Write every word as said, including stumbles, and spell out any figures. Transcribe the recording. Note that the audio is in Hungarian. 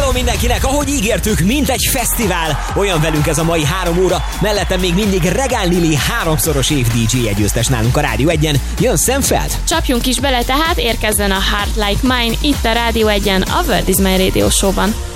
Hello mindenkinek, ahogy ígértük, mint egy fesztivál. Olyan velünk ez a mai három óra. Mellettem még mindig Regán Lili, háromszoros év dé dzsé győztes nálunk a Rádió egyen. Jön Szemfeld. Csapjunk is bele, tehát érkezzen a Heart Like Mine itt a Rádió egyen, a World is My Radio Show-ban.